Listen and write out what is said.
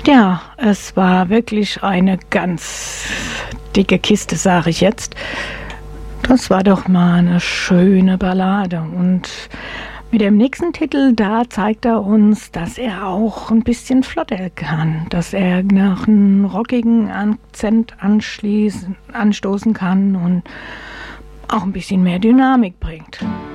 Ja, es war wirklich eine ganz dicke Kiste, sage ich jetzt. Das war doch mal eine schöne Ballade. Und mit dem nächsten Titel, da zeigt er uns, dass er auch ein bisschen flotter kann, dass er nach einem rockigen Akzent anstoßen kann und auch ein bisschen mehr Dynamik bringt.